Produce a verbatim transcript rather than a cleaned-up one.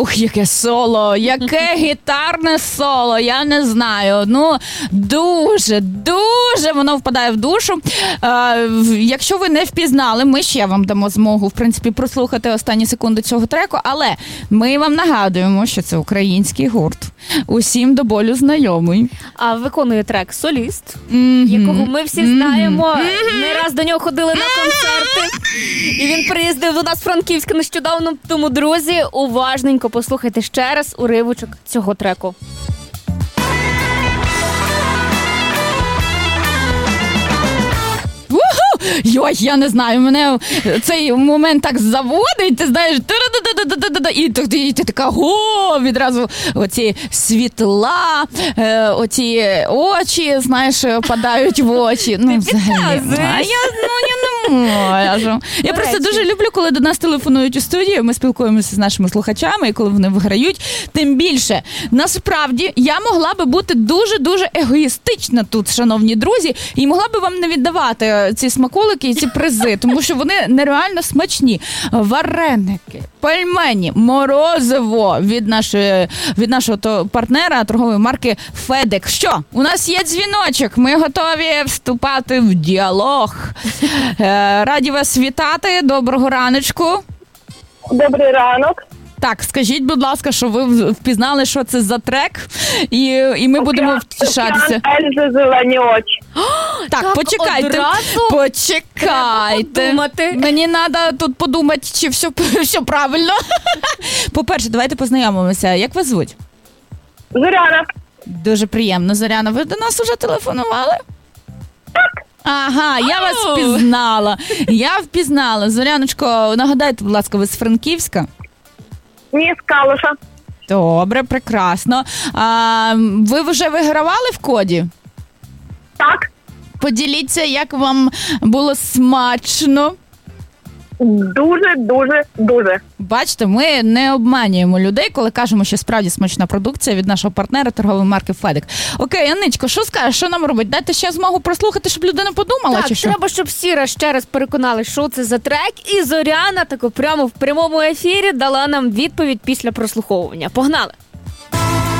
Ух, яке соло, яке гітарне соло, я не знаю. Ну, дуже, дуже воно впадає в душу. Е, якщо ви не впізнали, ми ще вам дамо змогу, в принципі, прослухати останні секунди цього треку, але ми вам нагадуємо, що це український гурт. Усім до болю знайомий. А виконує трек соліст, Mm-hmm. якого ми всі знаємо. Mm-hmm. Не раз до нього ходили на концерти. І він приїздив до нас в Франківськ нещодавно. Тому, друзі, уважненько послухайте ще раз уривочок цього треку. Йой, я не знаю, мене цей момент так заводить, ти знаєш, і ти, і ти така, го, відразу оці світла, оці очі, знаєш, падають в очі. Ну, взагалі, а я, ну, я не можу. Я просто дуже люблю, коли до нас телефонують у студію, ми спілкуємося з нашими слухачами, і коли вони виграють, тим більше. Насправді, я могла би бути дуже-дуже егоїстична тут, шановні друзі, і могла би вам не віддавати ці смаколики і ці призи, тому що вони нереально смачні. Вареники, пельмені, морозиво від нашої, від нашого то партнера торгової марки FedEx. Що? У нас є дзвіночок, ми готові вступати в діалог. Раді вас вітати, доброго раночку. Добрий ранок. Так, скажіть, будь ласка, що ви впізнали, що це за трек, і, і ми будемо втішатися. Ельзи зелені очі. О, так, так, почекайте, одразу почекайте. Подумати. Мені треба тут подумати, чи все, все правильно. По-перше, давайте познайомимося. Як вас звуть? Зоряна. Дуже приємно, Зоряна. Ви до нас уже телефонували? Так. Ага, я вас впізнала. Я впізнала. Зоряночко, нагадайте, будь ласка, ви з Франківська? Ні, з Калуша. Добре, прекрасно. А, ви вже вигравали в коді? Так. Поділіться, як вам було смачно. Дуже, дуже, дуже. Бачите, ми не обманюємо людей, коли кажемо, що справді смачна продукція від нашого партнера торгової марки FedEx. Окей, Анничко, що скажеш, що нам робити? Дайте ще змогу прослухати, щоб людина подумала, так, чи що? треба, щоб всі раз ще раз переконали, що це за трек, і Зоряна тако прямо в прямому ефірі дала нам відповідь після прослуховування. Погнали!